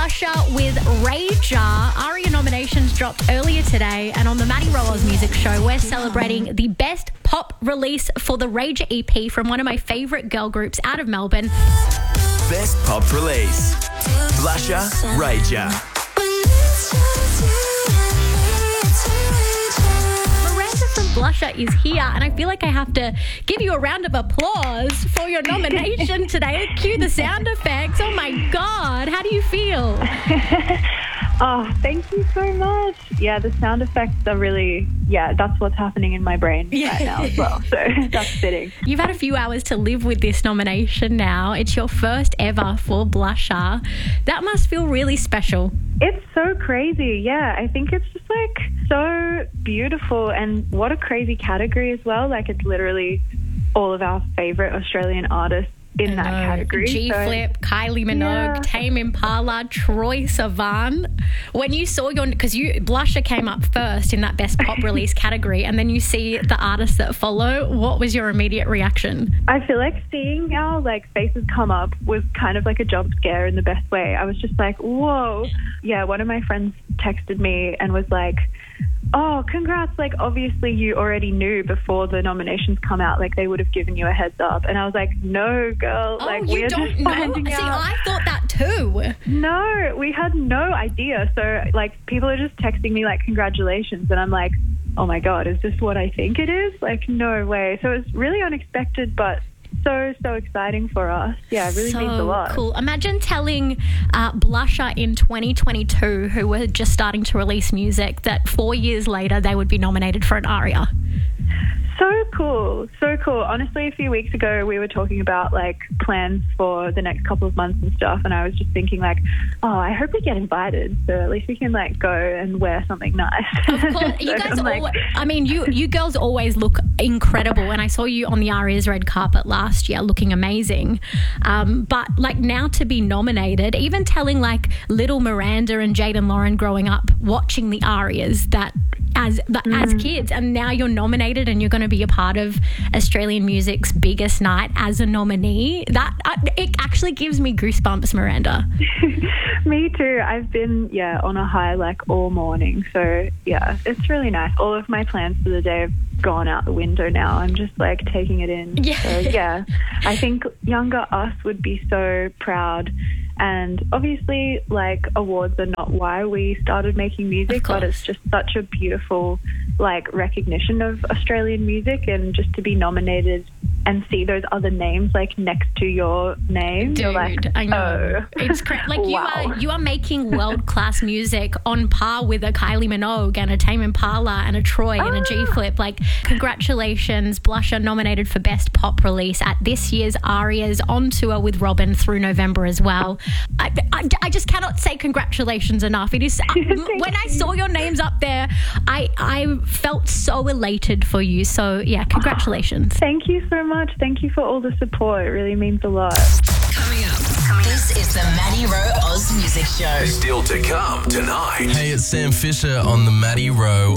Blusher with Rager. ARIA nominations dropped earlier today, and on the Maddie Rollers Music Show, we're celebrating the best pop release for the Rager EP from one of my favourite girl groups out of Melbourne. Best pop release. Blusher, Rager. Miranda from Blusher is here, and I feel like I have to give you a round of applause for your nomination today. Cue the sound effects. Oh my God, how do you feel? Oh, thank you so much. Yeah, the sound effects are really, that's what's happening in my brain right now as well. So that's fitting. You've had a few hours to live with this nomination now. It's your first ever for Blusher. That must feel really special. It's so crazy. Yeah, I think it's just like so beautiful, and what a crazy category as well. Like, it's literally all of our favourite Australian artists in that category. G-Flip, Kylie Minogue, Tame Impala, Troye Sivan. When you saw because Blusher came up first in that best pop release category, and then you see the artists that follow, what was your immediate reaction? I feel like seeing our faces come up was kind of like a jump scare in the best way. I was just like, whoa. Yeah, one of my friends texted me and was like, oh, congrats. Like, obviously you already knew before the nominations come out, like they would have given you a heads up. And I was like, no, girl. Oh, like, you don't know? See, I thought that too. No, we had no idea. So, people are just texting me, congratulations. And I'm like, oh my God, is this what I think it is? Like, no way. So it's really unexpected, but so exciting for us. Yeah, it really means a lot. Cool. Imagine telling Blusher in 2022, who were just starting to release music, that 4 years later they would be nominated for an ARIA. So cool. Honestly, a few weeks ago we were talking about plans for the next couple of months and stuff, and I was just thinking I hope we get invited, so at least we can go and wear something nice. Of course. You guys you girls always look incredible, and I saw you on the ARIA's red carpet last year looking amazing. But now to be nominated, even telling little Miranda and Jaden Lauren growing up watching the ARIAs as kids, and now you're nominated and you're going to be a part of Australian music's biggest night as a nominee. It actually gives me goosebumps, Miranda. Me too. I've been on a high all morning, so it's really nice. All of my plans for the day have gone out the window now. I'm just taking it in. So, I think younger us would be so proud. And obviously, awards are not why we started making music, but it's just such a beautiful, recognition of Australian music, and just to be nominated and see those other names, next to your name. Dude, you're I know. Oh. It's Wow. you are making world-class music on par with a Kylie Minogue and a Tame Impala and a Troye and a G-Flip. Congratulations, Blusher nominated for Best Pop Release at this year's ARIAs, on tour with Robin through November as well. I just cannot say congratulations enough. It is when I saw your names up there, I felt so elated for you. So congratulations. Thank you so much. Thank you for all the support. It really means a lot. Coming up. This is the Maddie Rowe Oz Music Show. Still to come tonight. Hey, it's Sam Fisher on the Maddie Rowe